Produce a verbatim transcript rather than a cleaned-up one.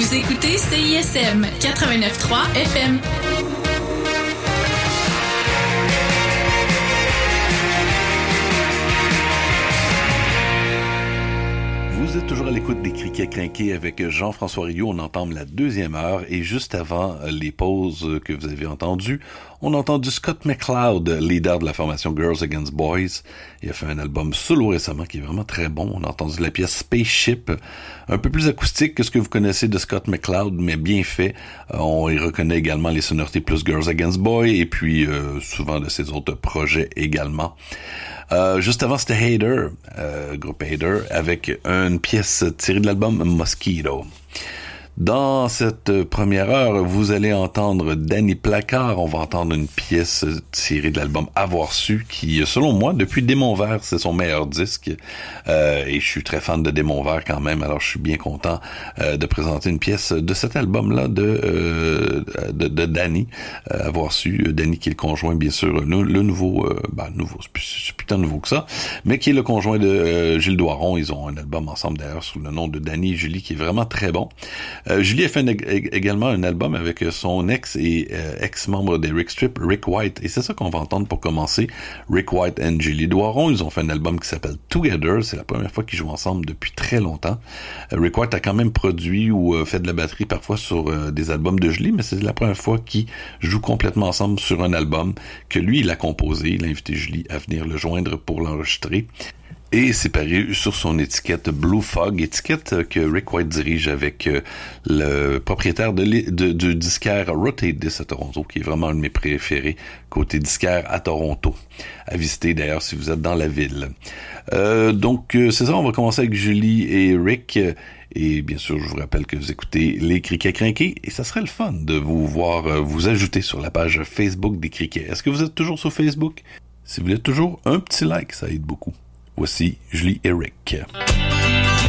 Vous écoutez C I S M quatre-vingt-neuf trois F M. Vous êtes toujours à l'écoute des Criquets Crinqués avec Jean-François Riou. On entame la deuxième heure et juste avant les pauses que vous avez entendues, on a entendu Scott McCloud, leader de la formation Girls Against Boys. Il a fait un album solo récemment qui est vraiment très bon. On a entendu la pièce Spaceship, un peu plus acoustique que ce que vous connaissez de Scott McCloud, mais bien fait. On y reconnaît également les sonorités plus Girls Against Boys et puis euh, souvent de ses autres projets également. Euh, juste avant, c'était Hater, euh, groupe Hater, avec une pièce tirée de l'album Mosquito. Dans cette première heure, vous allez entendre Danny Placard. On va entendre une pièce tirée de l'album Avoir su, qui, selon moi, depuis Démon Vert, c'est son meilleur disque. Euh, et je suis très fan de Démon Vert quand même, alors je suis bien content euh, de présenter une pièce de cet album-là de euh, de, de Danny, euh, Avoir su. Danny qui est le conjoint, bien sûr, le, le nouveau, euh, ben nouveau, c'est plus, c'est plus tant nouveau que ça, mais qui est le conjoint de euh, Gilles Doiron. Ils ont un album ensemble d'ailleurs sous le nom de Danny et Julie, qui est vraiment très bon. Euh, Julie a fait une, également un album avec son ex et euh, ex-membre des Rick Strip, Rick White, et c'est ça qu'on va entendre pour commencer. Rick White et Julie Doiron, ils ont fait un album qui s'appelle Together. C'est la première fois qu'ils jouent ensemble depuis très longtemps. Euh, Rick White a quand même produit ou euh, fait de la batterie parfois sur euh, des albums de Julie, mais c'est la première fois qu'ils jouent complètement ensemble sur un album que lui, il a composé. Il a invité Julie à venir le joindre pour l'enregistrer. Et c'est paru sur son étiquette Blue Fog, étiquette que Rick White dirige avec euh, le propriétaire de, de, de disquaire Rotate This à Toronto, qui est vraiment un de mes préférés côté disquaire à Toronto. À visiter d'ailleurs si vous êtes dans la ville. Euh, donc euh, c'est ça, on va commencer avec Julie et Rick. Et bien sûr, je vous rappelle que vous écoutez les Criquets Crinqués et ça serait le fun de vous voir euh, vous ajouter sur la page Facebook des Criquets. Est-ce que vous êtes toujours sur Facebook? Si vous l'êtes toujours, un petit like, ça aide beaucoup. Voici Julie et Rick.